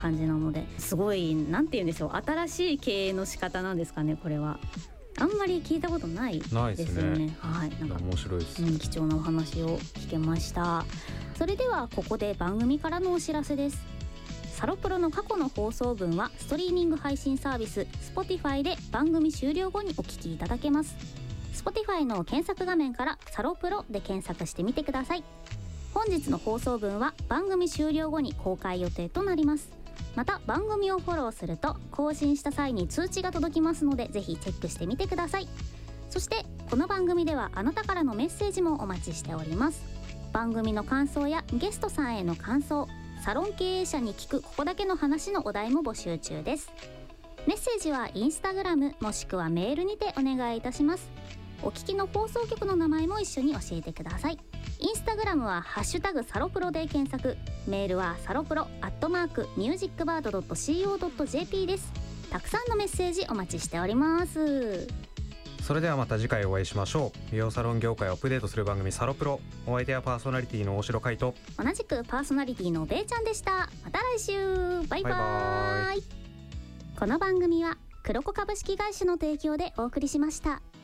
感じなので、すごいなんて言うんでしょう、新しい経営の仕方なんですかね。これはあんまり聞いたことないですよね。はい、なんか面白いです、 貴重なお話を聞けました。それではここで番組からのお知らせです。サロプロの過去の放送分はストリーミング配信サービス Spotify で番組終了後にお聞きいただけます。 Spotify の検索画面からサロプロで検索してみてください。本日の放送分は番組終了後に公開予定となります。また番組をフォローすると更新した際に通知が届きますので、ぜひチェックしてみてください。そしてこの番組ではあなたからのメッセージもお待ちしております。番組の感想やゲストさんへの感想、サロン経営者に聞くここだけの話のお題も募集中です。メッセージはインスタグラムもしくはメールにてお願いいたします。お聞きの放送局の名前も一緒に教えてください。インスタグラムはハッシュタグサロプロで検索、メールはサロプロ@musicbird.co.jp です。たくさんのメッセージお待ちしております。 それではまた次回お会いしましょう。美容サロン業界をアップデートする番組サロプロ、お相手はパーソナリティの大城海斗、 同じくパーソナリティのべーちゃんでした。また来週、バイバーイ。この番組は黒子株式会社の提供でお送りしました。